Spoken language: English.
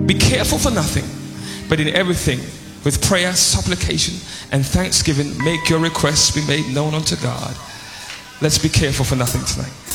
Be careful for nothing, but in everything, with prayer, supplication, and thanksgiving, make your requests be made known unto God. Let's be careful for nothing tonight.